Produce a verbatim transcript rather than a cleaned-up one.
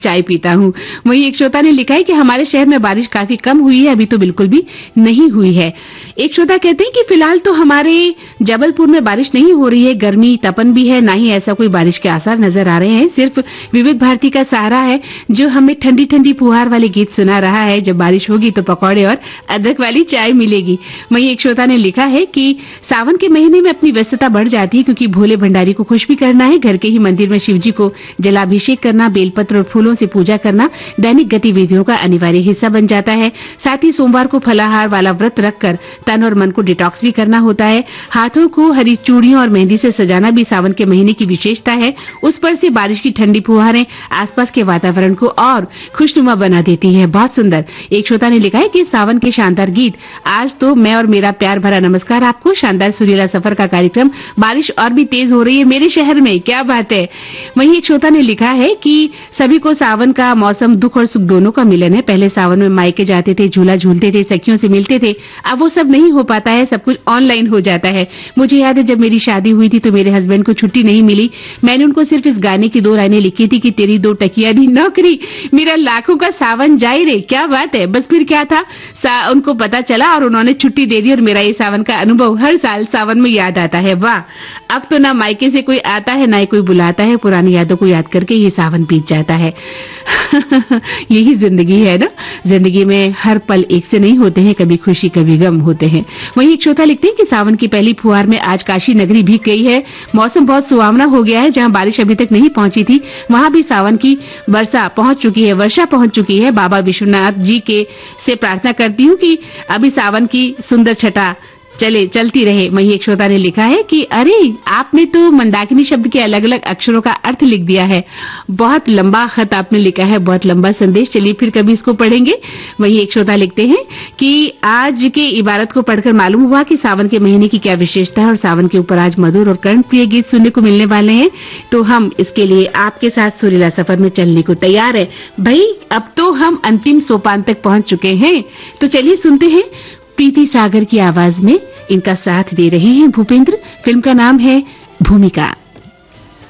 चाय पीता हूँ। वहीं एक श्रोता ने लिखा है कि हमारे शहर में बारिश काफी कम हुई है, अभी तो बिल्कुल भी नहीं हुई है। एक श्रोता कहते हैं कि फिलहाल तो हमारे जबलपुर में बारिश नहीं हो रही है, गर्मी तपन भी है, ना ही ऐसा कोई बारिश के आसार नजर आ रहे हैं। सिर्फ विविध भारती का सहारा है जो हमें ठंडी ठंडी फुहार वाले गीत सुना रहा है। जब बारिश होगी तो पकौड़े और अदरक वाली चाय मिलेगी। वहीं एक श्रोता ने लिखा है कि सावन के महीने में अपनी व्यस्तता बढ़ जाती है क्योंकि भोले भंडारी को खुश भी करना है, घर के ही मंदिर में शिवजी को जलाभिषेक करना, बेलपत्र और फूलों से पूजा करना दैनिक गतिविधियों का अनिवार्य हिस्सा बन जाता है। साथ ही सोमवार को फलाहार वाला व्रत रखकर तन और मन को डिटॉक्स भी करना होता है। हाथों को हरी चूड़ियों और मेहंदी से सजाना भी सावन के महीने की विशेषता है। उस पर से बारिश की ठंडी फुहारें आसपास के वातावरण को और खुशनुमा बना देती है। बहुत सुंदर। एक श्रोता ने लिखा है कि सावन के शानदार गीत। आज तो मैं और मेरा प्यार भरा नमस्कार आपको। शानदार सुरीला सफर का कार्यक्रम। बारिश और भी तेज हो रही है मेरे शहर में, क्या बात है। वहीं एक श्रोता ने लिखा है कि सभी को सावन का मौसम दुख और सुख दोनों का मिलन है। पहले सावन में मायके जाते थे, झूला झूलते थे, सखियों से मिलते थे। अब वो सब नहीं हो पाता है, सब कुछ ऑनलाइन हो जाता है। मुझे याद है जब मेरी शादी हुई थी तो मेरे हस्बैंड को छुट्टी नहीं मिली। मैंने उनको सिर्फ इस गाने की दो लाइनें लिखी थी कि तेरी दो टकिया दी नौकरी, मेरा लाखों का सावन जाए रे। क्या बात है। बस फिर क्या था, उनको पता चला और उन्होंने छुट्टी दे दी और मेरा ये सावन का अनुभव हर साल सावन में याद आता है। वाह, अब तो ना मायके से कोई आता है ना ही कोई बुलाता है। पुरानी यादों को याद करके ये सावन बीत जाता है। यही जिंदगी है ना। जिंदगी में हर पल एक से नहीं होते हैं, कभी खुशी कभी गम होते हैं। वहीं एक श्रोता लिखते हैं कि सावन की पहली फुहार में आज काशी नगरी भीग गई है। मौसम बहुत सुहावना हो गया है। जहां बारिश अभी तक नहीं पहुंची थी वहां भी सावन की वर्षा पहुंच चुकी है वर्षा पहुंच चुकी है। बाबा विश्वनाथ जी के से प्रार्थना करती हूँ कि अभी सावन की सुंदर छटा चले चलती रहे। वहीं एक श्रोता ने लिखा है कि अरे आपने तो मंदाकिनी शब्द के अलग अलग अक्षरों का अर्थ लिख दिया है। बहुत लंबा खत आपने लिखा है, बहुत लंबा संदेश। चलिए फिर कभी इसको पढ़ेंगे। वहीं एक श्रोता लिखते हैं कि आज के इबारत को पढ़कर मालूम हुआ कि सावन के महीने की क्या विशेषता है और सावन के ऊपर आज मधुर और कर्णप्रिय गीत सुनने को मिलने वाले हैं। तो हम इसके लिए आपके साथ सुरीला सफर में चलने को तैयार है। भाई अब तो हम अंतिम सोपान तक पहुंच चुके हैं। तो चलिए सुनते हैं प्रीति सागर की आवाज में। इनका साथ दे रहे हैं भूपेंद्र। फिल्म का नाम है भूमिका।